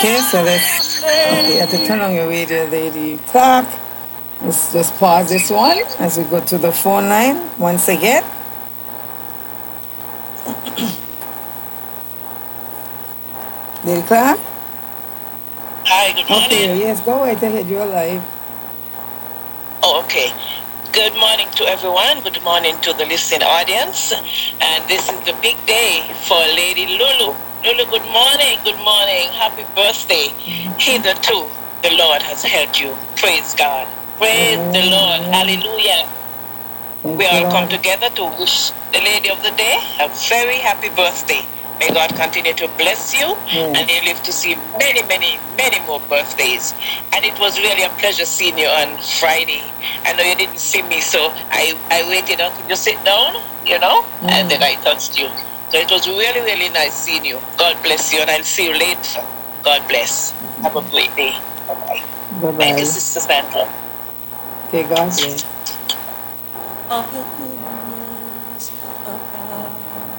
Okay, so let's. Okay, you have to turn on your radio, lady clock. Let's just pause this one as we go to the phone line once again. Lady clock. Hi, good morning. Okay, yes, go right ahead. You're live. Oh, okay. Good morning to everyone. Good morning to the listening audience. And this is the big day for Lady Lulu. Lulu, good morning. Good morning. Happy birthday. Hitherto, the Lord has helped you. Praise God. Praise the Lord. Hallelujah. We all come together to wish the Lady of the Day a very happy birthday. May God continue to bless you and you live to see many, many, many more birthdays. And it was really a pleasure seeing you on Friday. I know you didn't see me, so I waited until you sit down, and then I touched you. So it was really, really nice seeing you. God bless you, and I'll see you later. God bless. Have a great day. Bye-bye. Bye-bye. Thank you, Sister Sandra. Okay, God bless.